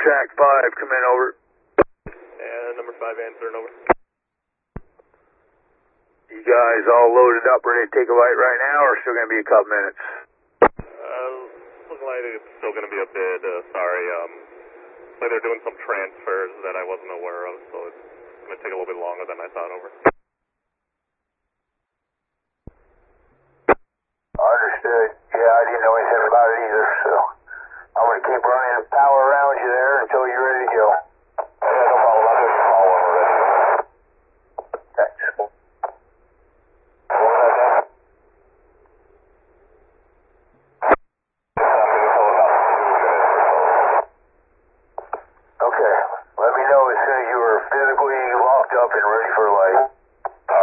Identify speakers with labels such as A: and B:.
A: track 5, come in, over.
B: And number 5 answering, over.
A: You guys all loaded up, ready to take a light right now, or still going to be a couple minutes?
B: Looking like it's still going to be a bit, sorry, like they're doing some transfers that I wasn't aware of, so it's going to take a little bit longer than I thought, over.